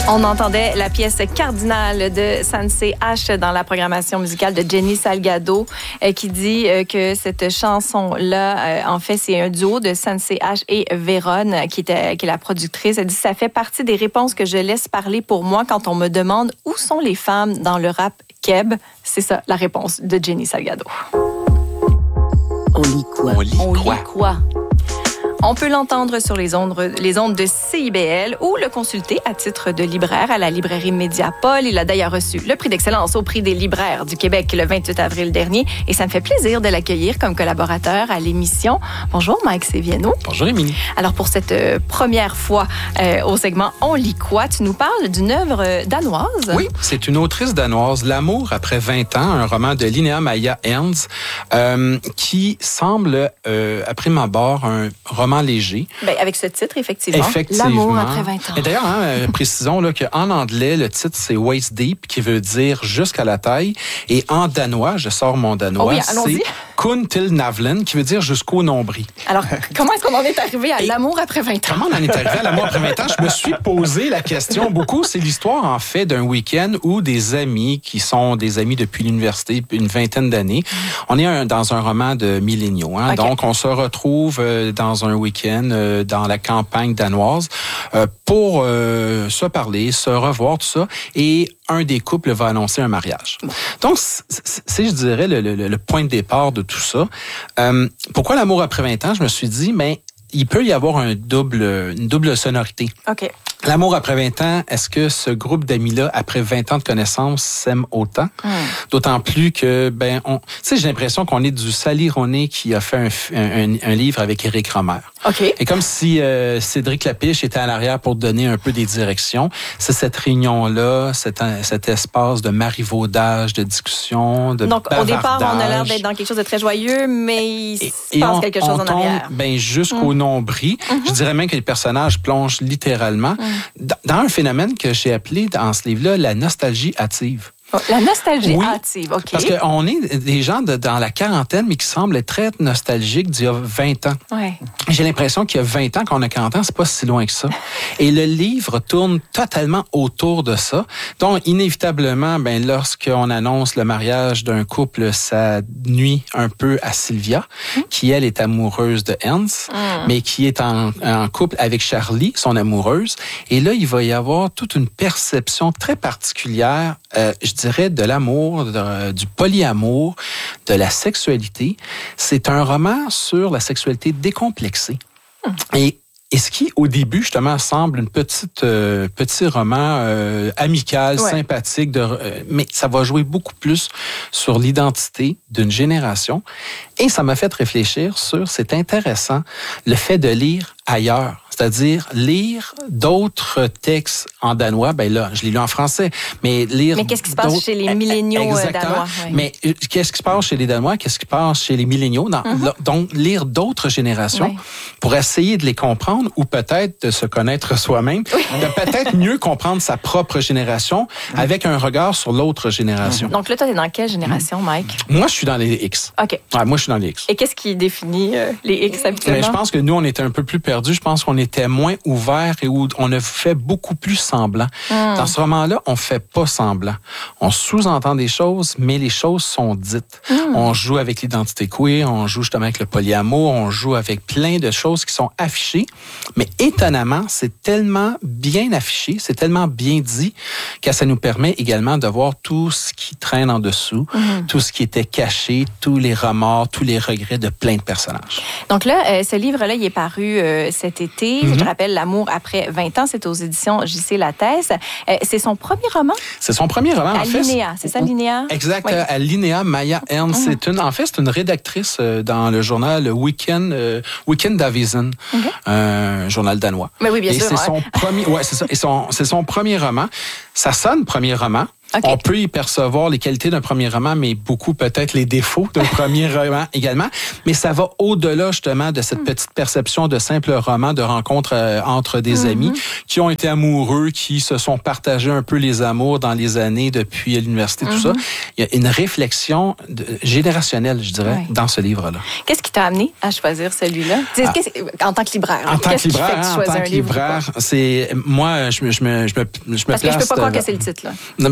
On entendait la pièce cardinale de Sensei H dans la programmation musicale de Jenny Salgado qui dit que cette chanson-là, en fait, c'est un duo de Sensei H et Véronne qui est la productrice. Elle dit « Ça fait partie des réponses que je laisse parler pour moi quand on me demande où sont les femmes dans le rap keb. » C'est ça, la réponse de Jenny Salgado. On lit quoi? On lit quoi? On peut l'entendre sur les ondes de CIBL ou le consulter à titre de libraire à la librairie Mediapol. Il a d'ailleurs reçu le prix d'excellence au prix des libraires du Québec le 28 avril dernier et ça me fait plaisir de l'accueillir comme collaborateur à l'émission. Bonjour Mike Seviano. Bonjour Émilie. Alors pour cette première fois au segment On lit quoi, tu nous parles d'une œuvre danoise. Oui, c'est une autrice danoise, L'amour après 20 ans, un roman de Linnea Maja Ernst qui semble, à prime abord, un roman léger. Bien, avec ce titre, effectivement. L'amour après 20 ans. Et d'ailleurs, précisons là, qu'en anglais, le titre, c'est Waist Deep, qui veut dire jusqu'à la taille. Et en danois, je sors mon danois, c'est Kun til navlen, qui veut dire jusqu'au nombril. Alors, comment est-ce qu'on en est arrivé à l'amour après 20 ans? Comment on en est arrivé à l'amour après 20 ans? Je me suis posé la question beaucoup. C'est l'histoire, en fait, d'un week-end où des amis, qui sont des amis depuis l'université, une vingtaine d'années, on est dans un roman de milléniaux. Hein? Okay. Donc, on se retrouve dans un week-end dans la campagne danoise pour se parler, se revoir, tout ça. Et un des couples va annoncer un mariage. Donc, c'est, je dirais, le point de départ de tout ça. Pourquoi l'amour après 20 ans? Je me suis dit, mais il peut y avoir une double sonorité. OK. L'amour après 20 ans, est-ce que ce groupe d'amis-là, après 20 ans de connaissances, s'aime autant? D'autant plus que, tu sais, j'ai l'impression qu'on est du Sally Rooney qui a fait un livre avec Éric Rohmer. OK. Et comme si Cédric Lapiche était à l'arrière pour donner un peu des directions, c'est cette réunion-là, cet espace de marivaudage, de discussion, de Donc, bavardage. Au départ, on a l'air d'être dans quelque chose de très joyeux, mais il se passe quelque chose en arrière. Jusqu'au nombril. Je dirais même que les personnages plongent littéralement dans un phénomène que j'ai appelé dans ce livre-là la nostalgie hâtive. La nostalgie hâtive, OK. Parce qu'on est des gens dans la quarantaine, mais qui semblent être très nostalgiques d'il y a 20 ans. Ouais. J'ai l'impression qu'il y a 20 ans qu'on a 40 ans, c'est pas si loin que ça. Et le livre tourne totalement autour de ça. Donc, inévitablement, lorsqu'on annonce le mariage d'un couple, ça nuit un peu à Sylvia, qui, elle, est amoureuse de Ernst, mais qui est en couple avec Charlie, son amoureuse. Et là, il va y avoir toute une perception très particulière, je dirais, de l'amour, du polyamour, de la sexualité. C'est un roman sur la sexualité décomplexée. Et ce qui, au début, justement, semble une petit roman amical, sympathique, mais ça va jouer beaucoup plus sur l'identité d'une génération. Et ça m'a fait réfléchir sur, c'est intéressant, le fait de lire ailleurs. C'est-à-dire lire d'autres textes en danois. Là, je l'ai lu en français, mais lire. Mais qu'est-ce qui se passe chez les milléniaux danois? Oui. Mais qu'est-ce qui se passe chez les Danois? Qu'est-ce qui se passe chez les milléniaux? Donc, lire d'autres générations pour essayer de les comprendre ou peut-être de se connaître soi-même, de peut-être mieux comprendre sa propre génération avec un regard sur l'autre génération. Donc là, toi, t'es dans quelle génération, Mike? Moi, je suis dans les X. OK. Ouais, moi, je suis dans les X. Et qu'est-ce qui définit les X habituellement? Mais je pense que nous, on était un peu plus perdus. Je pense qu'on était moins ouverts et où on a fait beaucoup plus semblant. Dans ce roman-là, on fait pas semblant. On sous-entend des choses, mais les choses sont dites. On joue avec l'identité queer, on joue justement avec le polyamour, on joue avec plein de choses qui sont affichées. Mais étonnamment, c'est tellement bien affiché, c'est tellement bien dit que ça nous permet également de voir tout ce qui traîne en dessous, tout ce qui était caché, tous les remords, tous les regrets de plein de personnages. Donc là, ce livre-là, il est paru cet été. Je rappelle, L'amour après 20 ans, c'est aux éditions J.C. Lattès. C'est son premier roman? C'est son premier roman, en fait. À Linnea, c'est ça, Linnea? Exact, à Linnea Maja Ernst. C'est une rédactrice dans le journal Weekendavisen, un journal danois. Mais oui, bien sûr. C'est son premier, c'est son premier roman. Ça sonne premier roman. Okay. On peut y percevoir les qualités d'un premier roman, mais beaucoup peut-être les défauts d'un premier roman également. Mais ça va au-delà justement de cette petite perception de simple roman, de rencontre entre des amis qui ont été amoureux, qui se sont partagés un peu les amours dans les années depuis l'université, tout ça. Il y a une réflexion générationnelle, je dirais, dans ce livre-là. Qu'est-ce qui t'a amené à choisir celui-là? En tant que libraire. En tant que libraire, c'est moi, je me place. Parce que je peux pas croire que c'est le titre, là.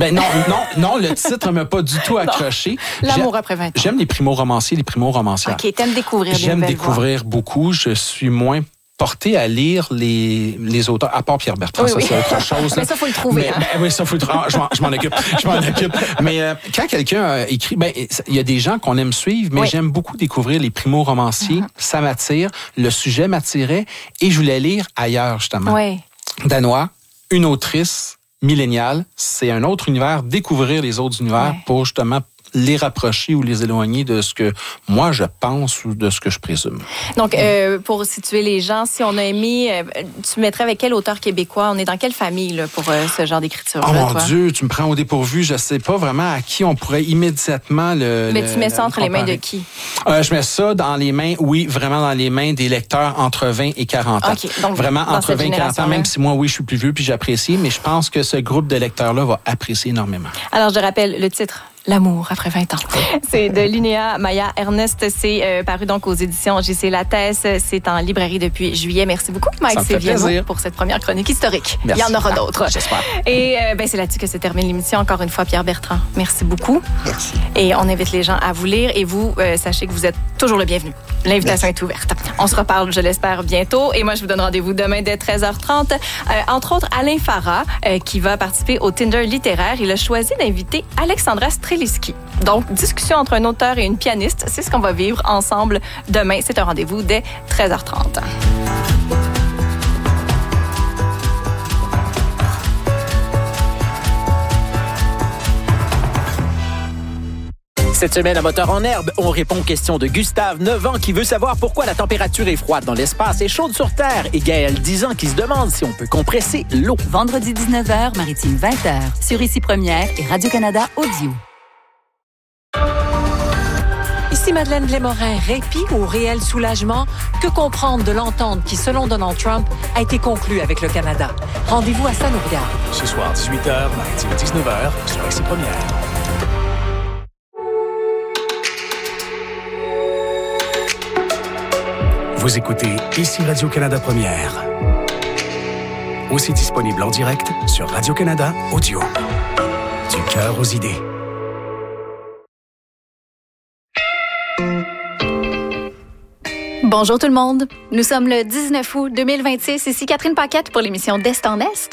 Non, le titre m'a pas du tout accroché. L'amour après 20 ans. J'aime les primo-romanciers, les primo-romancières. OK, t'aimes découvrir des nouvelles découvrir beaucoup. Je suis moins porté à lire les auteurs, à part Pierre Bertrand, c'est autre chose. Mais ça, il faut le trouver. Oui, ça, il faut le trouver. Je m'en occupe. Mais quand quelqu'un a écrit, il y a des gens qu'on aime suivre, mais j'aime beaucoup découvrir les primo-romanciers. Ça m'attire. Le sujet m'attirait et je voulais lire ailleurs, justement. Oui. Danois, une autrice milléniale, c'est un autre univers, découvrir les autres univers pour justement les rapprocher ou les éloigner de ce que moi je pense ou de ce que je présume. Donc, pour situer les gens, si on a aimé, tu mettrais avec quel auteur québécois? On est dans quelle famille là, pour ce genre d'écriture? Oh mon Dieu, tu me prends au dépourvu. Je sais pas vraiment à qui on pourrait immédiatement Mais tu mets ça entre les mains de qui? Je mets ça dans les mains, vraiment dans les mains des lecteurs entre 20 et 40 ans. Okay, donc, vraiment entre 20 et 40 ans, même si moi, je suis plus vieux puis j'apprécie, mais je pense que ce groupe de lecteurs-là va apprécier énormément. Alors, je rappelle le titre. L'amour après 20 ans. C'est de Linnea Maya Ernest. C'est paru donc aux éditions J.C. Lattès. C'est en librairie depuis juillet. Merci beaucoup, Mike Séviano, pour cette première chronique historique. Merci. Il y en aura d'autres. J'espère. Et c'est là-dessus que se termine l'émission. Encore une fois, Pierre Bertrand, merci beaucoup. Merci. Et on invite les gens à vous lire. Et vous, sachez que vous êtes toujours le bienvenu. L'invitation est ouverte. On se reparle, je l'espère, bientôt. Et moi, je vous donne rendez-vous demain dès 13h30. Entre autres, Alain Farah, qui va participer au Tinder littéraire. Il a choisi d'inviter Alexandra Streliski. Donc, discussion entre un auteur et une pianiste. C'est ce qu'on va vivre ensemble demain. C'est un rendez-vous dès 13h30. Cette semaine, à Moteur en herbe, on répond aux questions de Gustave, 9 ans, qui veut savoir pourquoi la température est froide dans l'espace et chaude sur Terre. Et Gaël, 10 ans, qui se demande si on peut compresser l'eau. Vendredi 19h, Maritime 20h, sur Ici Première et Radio-Canada Audio. Ici Madeleine Blais-Morin. Répit ou réel soulagement? Que comprendre de l'entente qui, selon Donald Trump, a été conclue avec le Canada? Rendez-vous à ça nous regarde. Ce soir, 18h, Maritime 19h, sur Ici Première. Vous écoutez Ici Radio-Canada Première. Aussi disponible en direct sur Radio-Canada Audio. Du cœur aux idées. Bonjour tout le monde. Nous sommes le 19 août 2026. Ici Catherine Paquette pour l'émission d'Est en Est.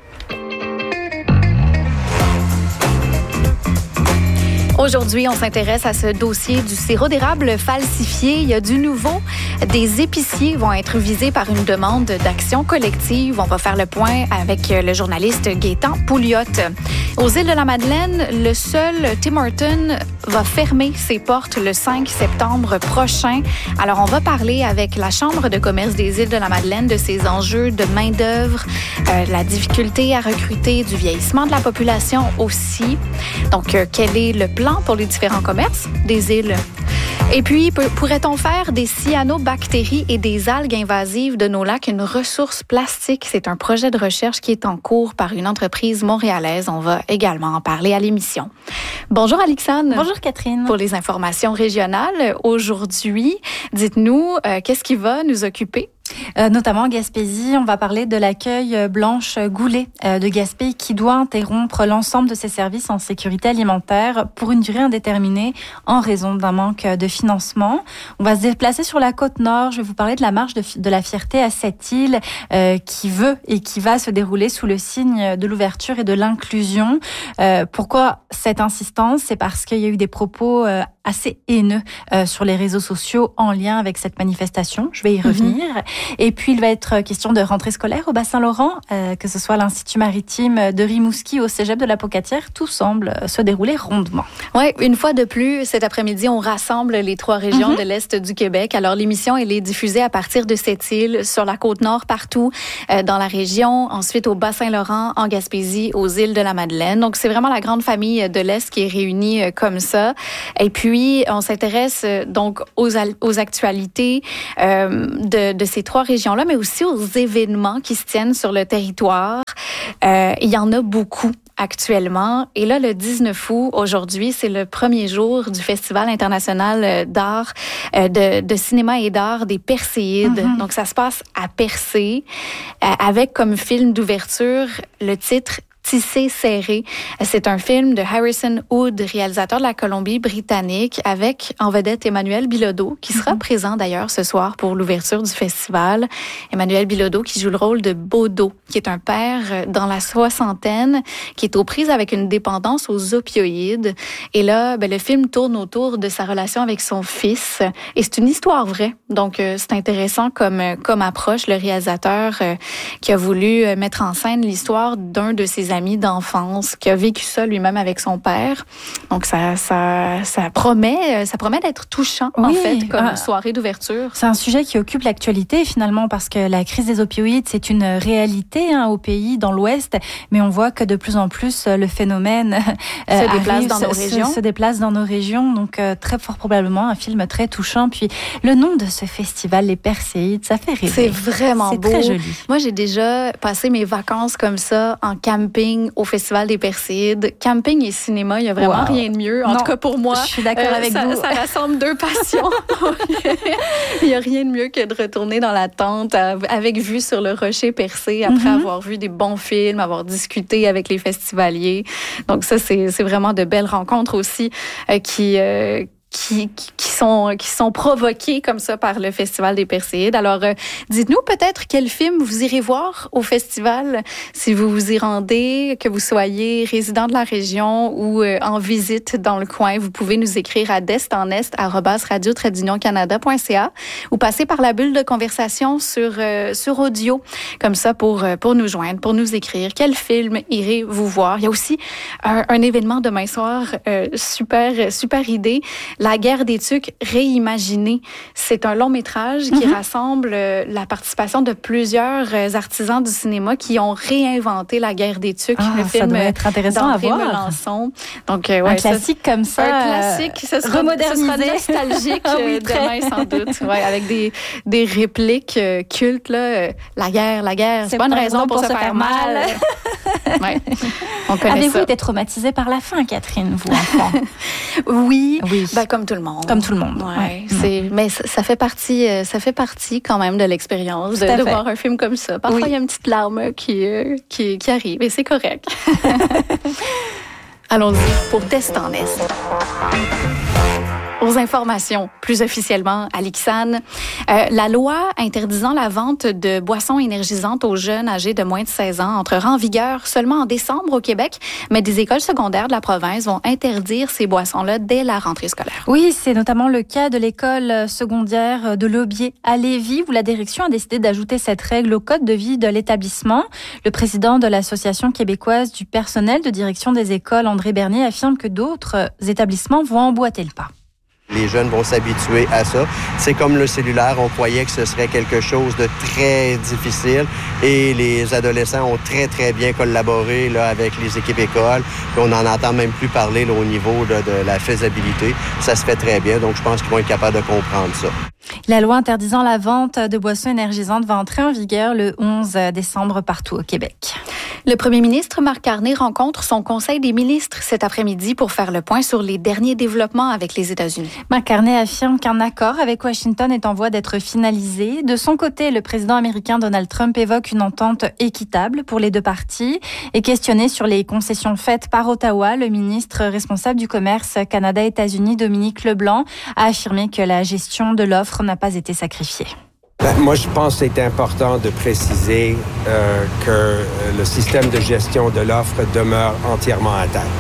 Aujourd'hui, on s'intéresse à ce dossier du sirop d'érable falsifié. Il y a du nouveau. Des épiciers vont être visés par une demande d'action collective. On va faire le point avec le journaliste Gaétan Pouliot. Aux îles de la Madeleine, le seul Tim Hortons va fermer ses portes le 5 septembre prochain. Alors, on va parler avec la Chambre de commerce des îles de la Madeleine de ces enjeux de main-d'œuvre, la difficulté à recruter, du vieillissement de la population aussi. Donc, quel est le plan pour les différents commerces des îles? Et puis, pourrait-on faire des cyanobactéries et des algues invasives de nos lacs une ressource plastique? C'est un projet de recherche qui est en cours par une entreprise montréalaise. On va également en parler à l'émission. Bonjour Alexandre. Bonjour Catherine. Pour les informations régionales, aujourd'hui, dites-nous, qu'est-ce qui va nous occuper? Notamment en Gaspésie, on va parler de l'accueil Blanche Goulet de Gaspé qui doit interrompre l'ensemble de ses services en sécurité alimentaire pour une durée indéterminée en raison d'un manque de financement. On va se déplacer sur la côte nord. Je vais vous parler de la marche de la fierté à Sept-Îles qui veut et qui va se dérouler sous le signe de l'ouverture et de l'inclusion. Pourquoi cette insistance? C'est parce qu'il y a eu des propos assez haineux sur les réseaux sociaux en lien avec cette manifestation. Je vais y revenir. Et puis, il va être question de rentrée scolaire au Bas-Saint-Laurent, que ce soit l'Institut maritime de Rimouski au Cégep de la Pocatière. Tout semble se dérouler rondement. Oui, une fois de plus, cet après-midi, on rassemble les 3 régions de l'Est du Québec. Alors, l'émission, elle est diffusée à partir de Sept-Îles, sur la Côte-Nord, partout dans la région. Ensuite, au Bas-Saint-Laurent, en Gaspésie, aux îles de la Madeleine. Donc, c'est vraiment la grande famille de l'Est qui est réunie comme ça. Et puis, on s'intéresse donc aux actualités de ces 3 régions-là, mais aussi aux événements qui se tiennent sur le territoire. Il y en a beaucoup actuellement. Et là, le 19 août, aujourd'hui, c'est le premier jour du Festival international d'art, de cinéma et d'art des Perséides. Donc, ça se passe à Percé, avec comme film d'ouverture le titre Tissé serré. C'est un film de Harrison Hood, réalisateur de la Colombie-Britannique, avec en vedette Emmanuel Bilodeau, qui sera présent d'ailleurs ce soir pour l'ouverture du festival. Emmanuel Bilodeau qui joue le rôle de Bodo, qui est un père dans la soixantaine, qui est aux prises avec une dépendance aux opioïdes. Et là, le film tourne autour de sa relation avec son fils. Et c'est une histoire vraie. Donc, c'est intéressant comme approche. Le réalisateur qui a voulu mettre en scène l'histoire d'un de ses amis d'enfance, qui a vécu ça lui-même avec son père. Donc, ça promet d'être touchant, en fait, comme soirée d'ouverture. C'est un sujet qui occupe l'actualité, finalement, parce que la crise des opioïdes, c'est une réalité au pays, dans l'Ouest, mais on voit que de plus en plus, le phénomène se déplace dans nos régions. Donc, très fort probablement, un film très touchant. Puis, le nom de ce festival, les Perséides, ça fait rêver. C'est vraiment beau. C'est très joli. Moi, j'ai déjà passé mes vacances comme ça, en camping, au Festival des Perséides. Camping et cinéma, il n'y a vraiment rien de mieux. En tout cas, pour moi, je suis d'accord avec vous. Ça rassemble 2 passions. Il n'y a rien de mieux que de retourner dans la tente avec vue sur le rocher percé après avoir vu des bons films, avoir discuté avec les festivaliers. Donc ça, c'est vraiment de belles rencontres aussi qui sont provoqués comme ça par le Festival des Perséides. Alors, dites-nous peut-être quel film vous irez voir au festival si vous vous y rendez, que vous soyez résident de la région ou en visite dans le coin. Vous pouvez nous écrire à destenest@radio-canada.ca ou passer par la bulle de conversation sur audio, comme ça pour nous joindre, pour nous écrire. Quel film irez-vous voir? Il y a aussi un événement demain soir, super idée. La guerre des Tucs réimaginée. C'est un long métrage qui rassemble la participation de plusieurs artisans du cinéma qui ont réinventé la guerre des Tucs. Le film, ça doit être intéressant à voir. Melançon. Donc, un classique comme ça. Un classique. Ce sera nostalgique demain, sans doute. Ouais, avec des répliques cultes. Là. La guerre. C'est pas une raison pour se faire mal. Ouais. Avez-vous été traumatisée par la fin, Catherine, vous, enfant? Oui. Comme tout le monde. Ouais. Mais ça fait partie quand même de l'expérience de voir un film comme ça. Parfois, il y a une petite larme qui arrive et c'est correct. Allons-y pour Test en Est. Aux informations, plus officiellement à l'IXAN, la loi interdisant la vente de boissons énergisantes aux jeunes âgés de moins de 16 ans entrera en vigueur seulement en décembre au Québec, mais des écoles secondaires de la province vont interdire ces boissons-là dès la rentrée scolaire. Oui, c'est notamment le cas de l'école secondaire de l'Aubier à Lévis, où la direction a décidé d'ajouter cette règle au code de vie de l'établissement. Le président de l'Association québécoise du personnel de direction des écoles, André Bernier, affirme que d'autres établissements vont emboîter le pas. Les jeunes vont s'habituer à ça. C'est comme le cellulaire, on croyait que ce serait quelque chose de très difficile et les adolescents ont très, très bien collaboré là, avec les équipes écoles. Puis on n'en entend même plus parler là, au niveau de la faisabilité. Ça se fait très bien, donc je pense qu'ils vont être capables de comprendre ça. La loi interdisant la vente de boissons énergisantes va entrer en vigueur le 11 décembre partout au Québec. Le premier ministre Marc Carney rencontre son conseil des ministres cet après-midi pour faire le point sur les derniers développements avec les États-Unis. Marc Carney affirme qu'un accord avec Washington est en voie d'être finalisé. De son côté, le président américain Donald Trump évoque une entente équitable pour les 2 parties. Et questionné sur les concessions faites par Ottawa, le ministre responsable du commerce Canada-États-Unis, Dominique Leblanc, a affirmé que la gestion de l'offre n'a pas été sacrifiée. Moi, je pense que c'est important de préciser que le système de gestion de l'offre demeure entièrement intact.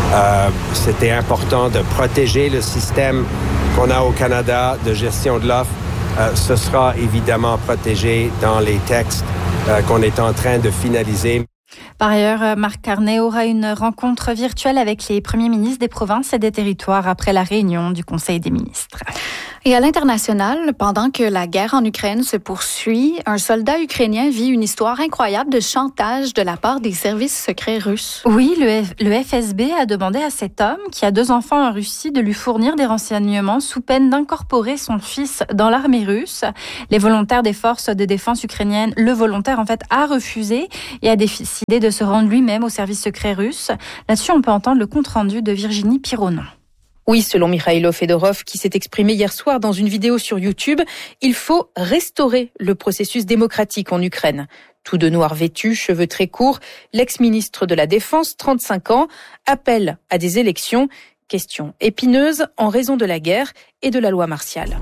C'était important de protéger le système qu'on a au Canada de gestion de l'offre. Ce sera évidemment protégé dans les textes qu'on est en train de finaliser. Par ailleurs, Marc Carney aura une rencontre virtuelle avec les premiers ministres des provinces et des territoires après la réunion du Conseil des ministres. Et à l'international, pendant que la guerre en Ukraine se poursuit, un soldat ukrainien vit une histoire incroyable de chantage de la part des services secrets russes. Oui, le FSB a demandé à cet homme, qui a 2 enfants en Russie, de lui fournir des renseignements sous peine d'incorporer son fils dans l'armée russe. Les volontaires des forces de défense ukrainiennes, le volontaire en fait, a refusé et a décidé de se rendre lui-même au service secret russe. Là-dessus, on peut entendre le compte-rendu de Virginie Pironon. Oui, selon Mikhailo Fedorov, qui s'est exprimé hier soir dans une vidéo sur YouTube, il faut restaurer le processus démocratique en Ukraine. Tout de noir vêtu, cheveux très courts, l'ex-ministre de la Défense, 35 ans, appelle à des élections. Question épineuse en raison de la guerre et de la loi martiale.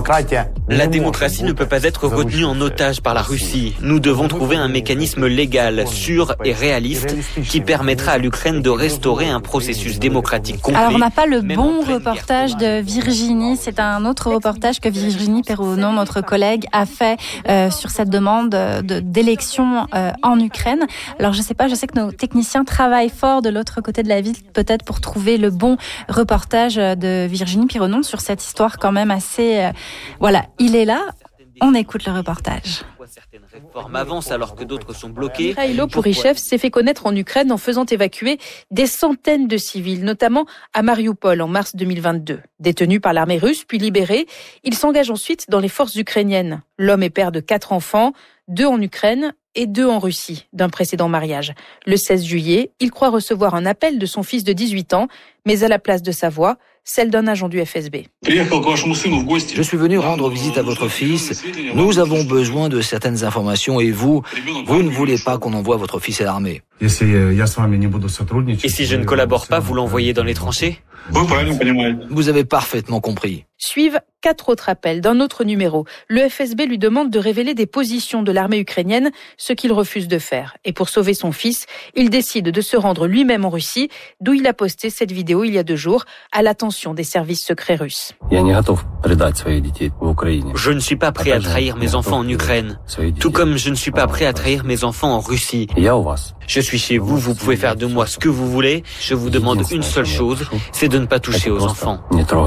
La démocratie ne peut pas être retenue en otage par la Russie. Nous devons trouver un mécanisme légal, sûr et réaliste qui permettra à l'Ukraine de restaurer un processus démocratique complet. Alors on n'a pas le bon reportage de Virginie, c'est un autre reportage que Virginie Perronon, notre collègue, a fait sur cette demande d'élection en Ukraine. Alors je sais que nos techniciens travaillent fort de l'autre côté de la ville, peut-être pour trouver le bon reportage de Virginie Pironon sur cette histoire quand même assez... Voilà, il est là, on écoute le reportage. Certaines réformes avancent alors que d'autres sont bloquées. Mikhailo Pourychev s'est fait connaître en Ukraine en faisant évacuer des centaines de civils, notamment à Mariupol en mars 2022. Détenu par l'armée russe puis libéré, il s'engage ensuite dans les forces ukrainiennes. L'homme est père de 4 enfants, 2 en Ukraine et 2 en Russie, d'un précédent mariage. Le 16 juillet, il croit recevoir un appel de son fils de 18 ans, mais à la place de sa voix, celle d'un agent du FSB. Je suis venu rendre visite à votre fils. Nous avons besoin de certaines informations et vous ne voulez pas qu'on envoie votre fils à l'armée. Et si je ne collabore pas, vous l'envoyez dans les tranchées ? Vous avez parfaitement compris. Suivent 4 autres appels d'un autre numéro. Le FSB lui demande de révéler des positions de l'armée ukrainienne, ce qu'il refuse de faire. Et pour sauver son fils, il décide de se rendre lui-même en Russie, d'où il a posté cette vidéo il y a 2 jours, à l'attention des services secrets russes. Je ne suis pas prêt à trahir mes enfants en Ukraine, tout comme je ne suis pas prêt à trahir mes enfants en Russie. Je suis chez vous, vous pouvez faire de moi ce que vous voulez. Je vous demande une seule chose, c'est de ne pas toucher aux enfants.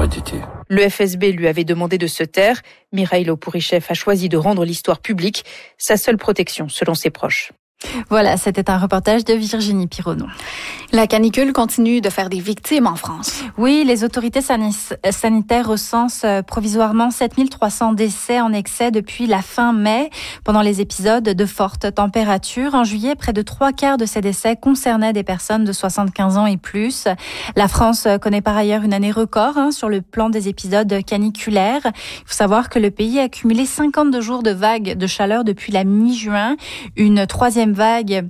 Le FSB lui avait demandé de se taire. Mikhailo Pourychev a choisi de rendre l'histoire publique, sa seule protection selon ses proches. Voilà, c'était un reportage de Virginie Pironon. La canicule continue de faire des victimes en France. Oui, les autorités sanitaires recensent provisoirement 7300 décès en excès depuis la fin mai, pendant les épisodes de fortes températures. En juillet, près de 3/4 de ces décès concernaient des personnes de 75 ans et plus. La France connaît par ailleurs une année record sur le plan des épisodes caniculaires. Il faut savoir que le pays a cumulé 52 jours de vagues de chaleur depuis la mi-juin. Une 3e vague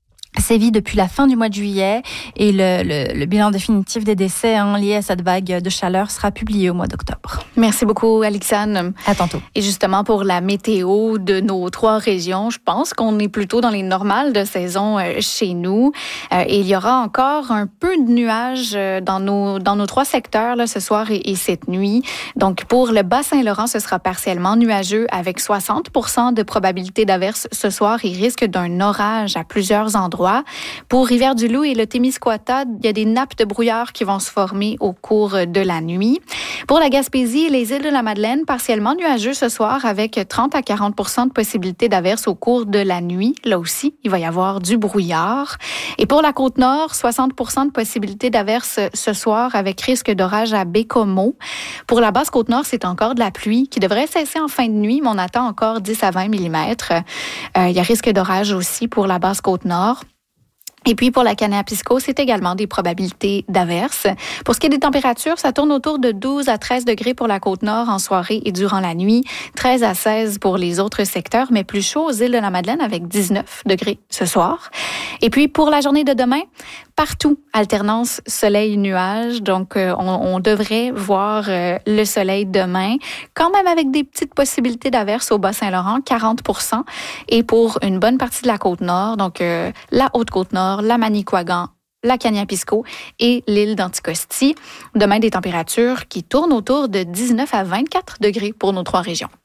sévit depuis la fin du mois de juillet et le bilan définitif des décès liés à cette vague de chaleur sera publié au mois d'octobre. Merci beaucoup, Alexandre. À tantôt. Et justement, pour la météo de nos 3 régions, je pense qu'on est plutôt dans les normales de saison chez nous. Et il y aura encore un peu de nuages dans nos 3 secteurs là, ce soir et cette nuit. Donc, pour le Bas-Saint-Laurent, ce sera partiellement nuageux avec 60% de probabilité d'averse ce soir et risque d'un orage à plusieurs endroits. Pour Rivière-du-Loup et le Témiscouata, il y a des nappes de brouillard qui vont se former au cours de la nuit. Pour la Gaspésie et les îles de la Madeleine, partiellement nuageux ce soir avec 30 à 40% de possibilité d'averse au cours de la nuit. Là aussi, il va y avoir du brouillard. Et pour la Côte-Nord, 60% de possibilité d'averse ce soir avec risque d'orage à Bécomo. Pour la Basse-Côte-Nord, c'est encore de la pluie qui devrait cesser en fin de nuit, mais on attend encore 10 à 20 mm. Il y a risque d'orage aussi pour la Basse-Côte-Nord. Et puis, pour la Kanéapiskos, c'est également des probabilités d'averse. Pour ce qui est des températures, ça tourne autour de 12 à 13 degrés pour la Côte-Nord en soirée et durant la nuit, 13 à 16 pour les autres secteurs, mais plus chaud aux îles de la Madeleine avec 19 degrés ce soir. Et puis, pour la journée de demain, partout, alternance soleil-nuage. Donc, on devrait voir le soleil demain, quand même avec des petites possibilités d'averse au Bas-Saint-Laurent, 40%. Et pour une bonne partie de la Côte-Nord, donc la Haute-Côte-Nord, la Manicouagan la Cagnapisco et l'île d'Anticosti. Demain, des températures qui tournent autour de 19 à 24 degrés pour nos 3 régions.